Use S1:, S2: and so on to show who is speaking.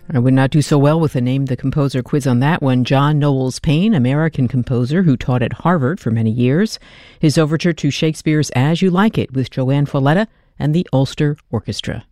S1: I would not do so well with a Name the Composer quiz on that one. John Knowles Paine, American composer who taught at Harvard for many years. His overture to Shakespeare's As You Like It with Joanne Folletta and the Ulster Orchestra.